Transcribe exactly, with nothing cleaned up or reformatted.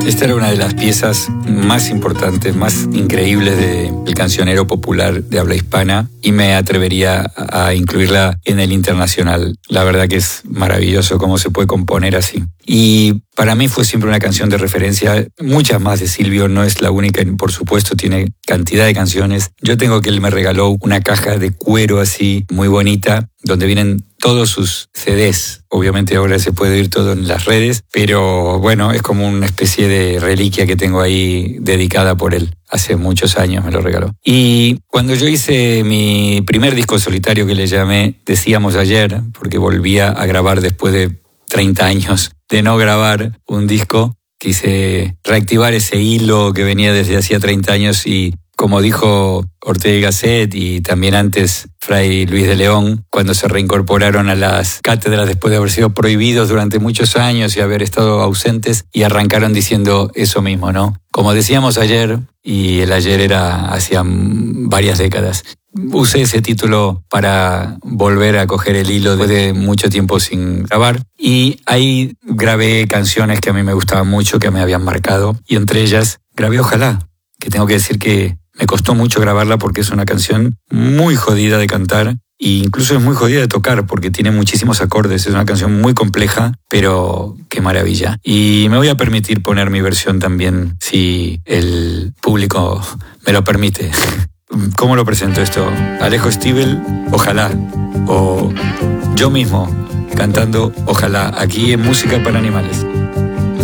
Esta era una de las piezas más importantes, más increíbles del cancionero popular de habla hispana y me atrevería a incluirla en el internacional. La verdad que es maravilloso cómo se puede componer así. Y para mí fue siempre una canción de referencia, muchas más de Silvio, no es la única, por supuesto tiene cantidad de canciones. Yo tengo que él me regaló una caja de cuero así, muy bonita, donde vienen todos sus C Ds. Obviamente ahora se puede oír todo en las redes, pero bueno, es como una especie de reliquia que tengo ahí dedicada por él. Hace muchos años me lo regaló. Y cuando yo hice mi primer disco solitario que le llamé Decíamos Ayer, porque volvía a grabar después de treinta años de no grabar un disco, quise reactivar ese hilo que venía desde hacía treinta años y como dijo Ortega y Gasset y también antes Fray Luis de León, cuando se reincorporaron a las cátedras después de haber sido prohibidos durante muchos años y haber estado ausentes, y arrancaron diciendo eso mismo, ¿no? Como decíamos ayer, y el ayer era hacía varias décadas. Usé ese título para volver a coger el hilo después de mucho tiempo sin grabar. Y ahí grabé canciones que a mí me gustaban mucho, que me habían marcado. Y entre ellas grabé Ojalá, que tengo que decir que me costó mucho grabarla porque es una canción muy jodida de cantar e incluso es muy jodida de tocar porque tiene muchísimos acordes. Es una canción muy compleja, pero qué maravilla. Y me voy a permitir poner mi versión también, si el público me lo permite. ¿Cómo lo presento esto? Alejo Stivel, Ojalá. O yo mismo cantando Ojalá, aquí en Música para Animales.